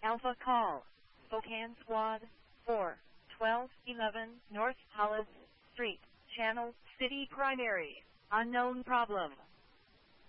Alpha Call. Spokane Squad 4, 1211 North Hollis Street, Channel City Primary. Unknown problem.